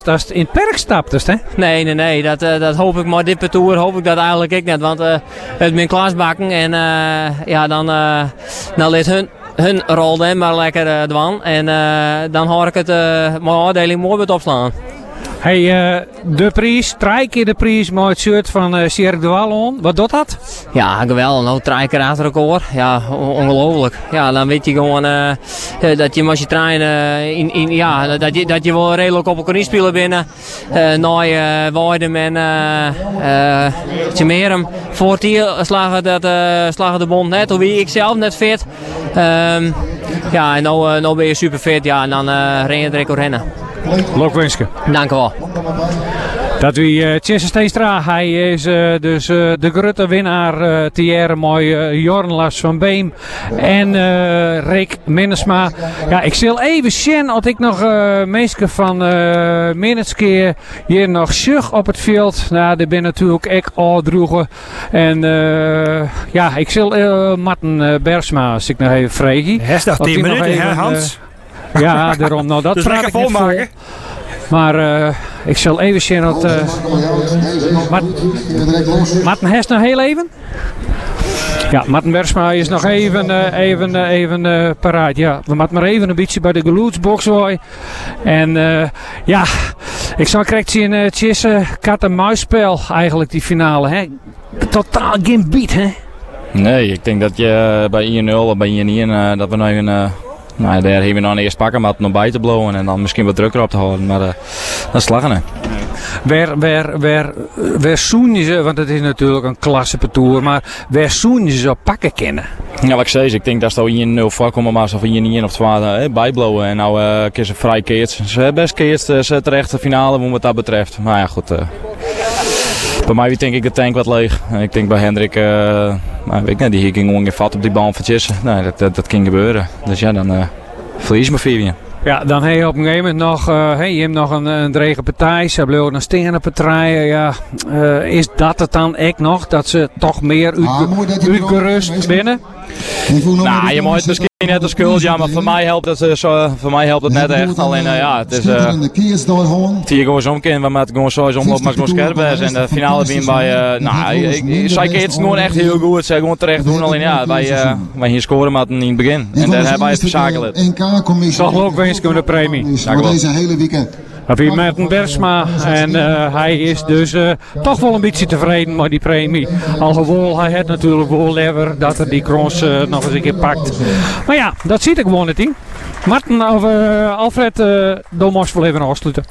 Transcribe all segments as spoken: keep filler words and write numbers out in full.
als het in het perk stapt, dus, hè? Nee, nee, nee. Dat, uh, dat hoop ik, maar dit parcours hoop ik dat eigenlijk ik net. Want uh, het ben klasbakken en uh, ja, dan, uh, dan leert hun, hun rol dan maar lekker uh, dwan. En uh, dan hoor ik het uh, mijn afdeling mooi wat opslaan. Hey, uh, de prijs, drie keer de prijs met het shirt van uh, Sjerk de Wallon. Wat doet dat? Ja, geweldig. Nou, drie keer achter elkaar. Ja, ongelooflijk. Ja, dan weet je gewoon uh, dat je als je trainen uh, in, in, ja, dat je, dat je wel redelijk op elkaar inspelen binnen. Uh, naar uh, Weidem en uh, uh, Merum. Voor het hier slagen, dat, uh, slagen de bond net. Hoe wie ik zelf net fit. Um, ja, en nou, uh, nou ben je super fit. Ja, en dan uh, ren je er ook rennen. Lok wenske. Dank u wel. Dat wie uh, Tjesse Steenstra, hij is uh, dus uh, de grote winnaar uh, te jaren met uh, Jorn Lars van Beem en uh, Rick Minnesma. Ja, ik zal even zien of ik nog uh, mensen van uh, Minneskeer hier nog zag op het veld. Nou, er ben natuurlijk ook al droegen. En uh, ja, ik zal uh, Marten uh, Bersma, als ik nog even vraag. Hij is nog tien minuten, hè Hans? Uh, ja, daarom. Nou, dat dus praat lekker ik niet volmaken. Vol. Maar uh, ik zal even zien dat... Uh, Marten Hest nog heel even? Ja, Marten Bersma is nog even, uh, even, uh, even uh, paraat. Ja, we moeten maar even een beetje bij de geluidsbox hoor. En uh, ja, ik zou correct zien, uh, het is uh, kat-en-muisspel eigenlijk die finale. Hè? Totaal geen beat, hè? Nee, ik denk dat je bij één nul of bij één één uh, dat we nou even... Uh, nou, daar hebben we nog eerst pakken, maar het nog bij te blowen en dan misschien wat drukker op te houden. Maar uh, dat is lachen, hè. Waar, waar, waar, waar zoen je ze, want het is natuurlijk een klasse parcours, maar waar zoen je ze op pakken kennen? Ja, wat ik zei, ik denk dat ze één nul voorkomen, maar of één één of twee uh, bijblowen. En nou uh, kun ze vrij keert. Ze hebben best keert, uh, ze terecht de finale wat dat betreft. Maar ja, goed. Uh, bij mij denk ik de tank wat leeg. En ik denk bij Hendrik, uh, nou, weet ik niet, die hier ging ongeveer vat op die bal van Tjesse. Nee, dat, dat, dat ging gebeuren. Dus ja, dan uh, verlies je maar vier. Ja, dan heb je op een gegeven moment nog, uh, hey, je hebt nog een, een drege partij. Ze hebben ook nog stenen partijen. Ja, uh, is dat het dan echt nog? Dat ze toch meer uitgerust binnen? Nou, je moet misschien net als schuld, ja, maar voor mij helpt het, uh, zo, voor mij helpt het net echt. Alleen, uh, ja, het is... Uh, het hier gewoon zo'n keer, we moeten gewoon zo omlopen, maar gewoon scherp zijn. En de finale win bij... Uh, nou, ik, ik zei het gewoon echt heel goed. Ze gewoon terecht doen, alleen ja, wij, uh, wij hier scoren maar in het begin. En daar hebben wij het verzakeld. Zal ook wensen om de premie. Voor deze hele weekend. Wie Marten Bersma en uh, hij is dus uh, toch wel een beetje tevreden met die premie. Alhoewel hij het natuurlijk wel liever dat er die krons uh, nog eens een keer pakt. Maar ja, dat ziet ik gewoon niet in. Marten of uh, Alfred, uh, dan moest wel even afsluiten.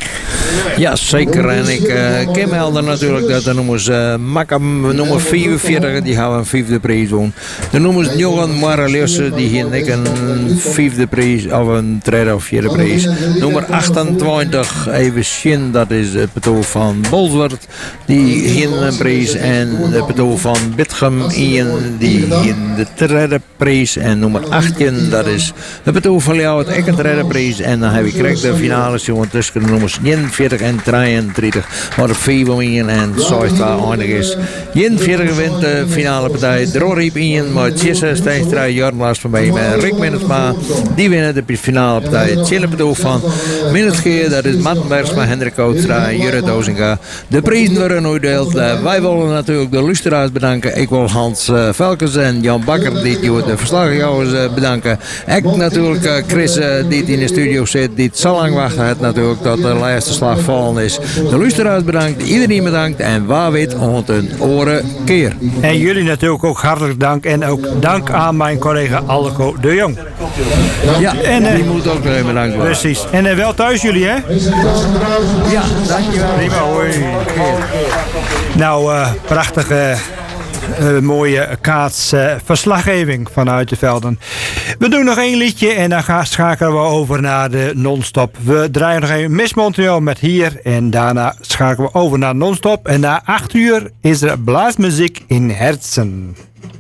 Ja, zeker. En ik uh, ken melden natuurlijk dat de nummers uh, Makam, nummer vierenveertig, die gaan een vijfde prijs doen. De nummers Johan Mareliusse, die hier een vijfde prijs of een derde of vierde prijs. Nummer achtentwintig, even zien, dat is het petool van Bolsward, die hier een prijs. En het petool van Bitgem, Ian, die hier de derde prijs. En nummer achttien, dat is het petool van jou, het een derde prijs. En dan heb ik correct de finale jongen tussen de nummers eenenveertig en drieëndertig. Maar de vier win en zoals het eindig is. eenenveertig wint de finale partij. Droriep in met Tjesse Steenstra, Jorn Lars van Beem en Rick Minnesma. Die winnen de finale partij. Het chille bedoel van Minneskeer, dat is Marten Bersma, Hendrik Oudstra en Jurre Dozinga. De prijzen worden uitgedeeld. Uh, wij willen natuurlijk de luisteraars bedanken. Ik wil Hans uh, Velkens en Jan Bakker, die de verslaggevers uh, bedanken. Ik natuurlijk uh, Chris, uh, die in de studio zit, die het zo lang wachten heeft natuurlijk tot de laatste slag vallen is. De luisteraars bedankt, iedereen bedankt en waar weet ont een oren keer. En jullie natuurlijk ook hartelijk dank en ook dank aan mijn collega Alco de Jong. Ja, en uh, die moet ook nog even bedankt worden. Precies. En uh, wel thuis jullie, hè? Ja, dankjewel. Prima hoor. Nou, uh, prachtige... Uh, mooie kaatsverslaggeving uh, vanuit de velden. We doen nog één liedje en dan gaan, schakelen we over naar de non-stop. We draaien nog even Miss Montreal met Hier en daarna schakelen we over naar non-stop. En na acht uur is er blaasmuziek in Herzen.